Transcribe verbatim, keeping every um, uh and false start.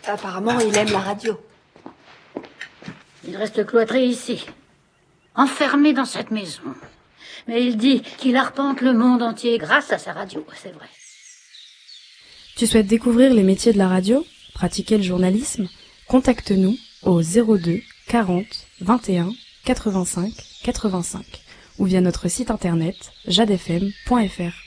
Apparemment, il aime la radio. Il reste cloîtré ici, enfermé dans cette maison. Mais il dit qu'il arpente le monde entier grâce à sa radio, c'est vrai. Tu souhaites découvrir les métiers de la radio, pratiquer le journalisme? Contacte-nous au zéro deux quarante vingt et un quatre-vingt-cinq quatre-vingt-cinq ou via notre site internet jade f m point f r.